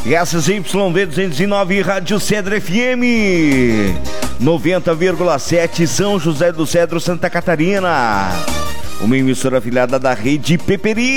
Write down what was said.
SZYV 209, Rádio Cedro FM 90,7, São José do Cedro, Santa Catarina. Uma emissora afiliada da Rede Peperi.